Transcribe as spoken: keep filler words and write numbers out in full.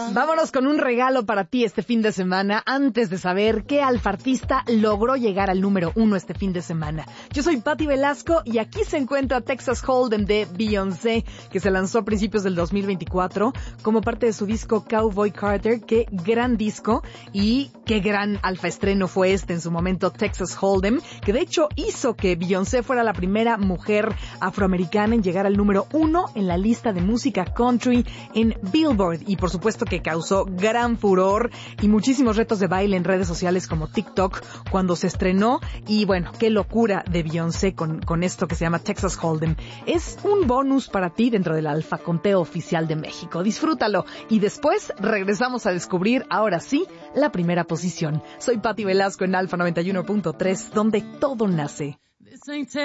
Vámonos con un regalo para ti este fin de semana antes de saber qué alfartista logró llegar al número uno este fin de semana. Yo soy Patti Velasco y aquí se encuentra Texas Hold'em de Beyoncé, que se lanzó a principios del dos mil veinticuatro como parte de su disco Cowboy Carter. Qué gran disco y qué gran alfaestreno fue este en su momento, Texas Hold'em, que de hecho hizo que Beyoncé fuera la primera mujer afroamericana en llegar al número uno en la lista de música country en Billboard, y por supuesto que causó gran furor y muchísimos retos de baile en redes sociales como TikTok cuando se estrenó. Y bueno, qué locura de Beyoncé con, con esto que se llama Texas Hold'em. Es un bonus para ti dentro del Alfa Conteo Oficial de México. Disfrútalo y después regresamos a descubrir, ahora sí, la primera posición. Soy Patti Velasco en Alfa noventa y uno punto tres, donde todo nace.